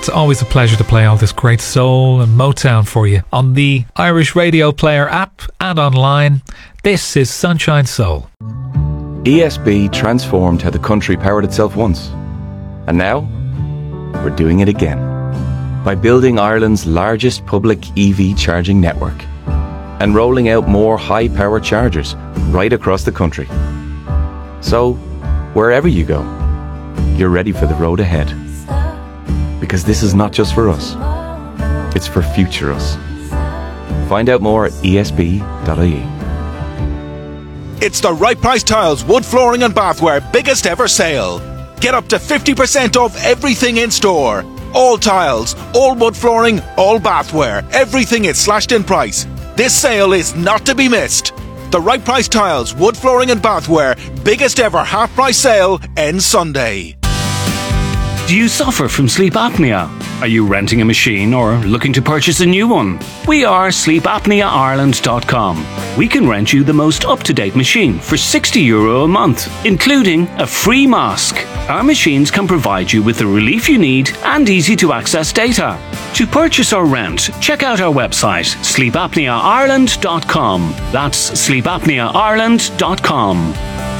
It's always a pleasure to play all this great soul and Motown for you on the Irish Radio Player app and online. This is Sunshine Soul. ESB transformed how the country powered itself once. And now, we're doing it again. By building Ireland's largest public EV charging network and rolling out more high-power chargers right across the country. So, wherever you go, you're ready for the road ahead. Because this is not just for us, it's for future us. Find out more at esb.ie. It's the Right Price Tiles wood flooring and bathware biggest ever sale. Get up to 50% off everything in store. All tiles, all wood flooring, all bathware. Everything is slashed in price. This sale is not to be missed. The Right Price Tiles wood flooring and bathware biggest ever half price sale ends Sunday. Do you suffer from sleep apnea? Are you renting a machine or looking to purchase a new one? We are sleepapneaireland.com. We can rent you the most up-to-date machine for €60 a month, including a free mask. Our machines can provide you with the relief you need and easy-to-access data. To purchase or rent, check out our website, sleepapneaireland.com. That's sleepapneaireland.com.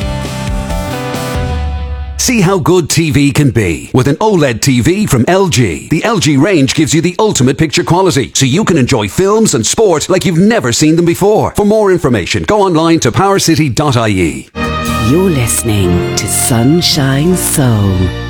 See how good TV can be with an OLED TV from LG. The LG range gives you the ultimate picture quality, so you can enjoy films and sport like you've never seen them before. For more information, go online to powercity.ie. You're listening to Sunshine Soul